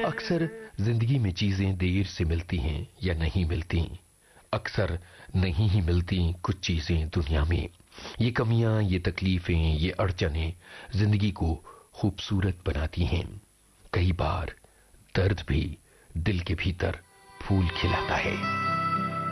अक्सर जिंदगी में चीजें देर से मिलती हैं या नहीं मिलती। अक्सर नहीं ही मिलती कुछ चीजें दुनिया में। ये कमियां, ये तकलीफें, ये अड़चनें जिंदगी को खूबसूरत बनाती हैं। कई बार दर्द भी दिल के भीतर फूल खिलाता है।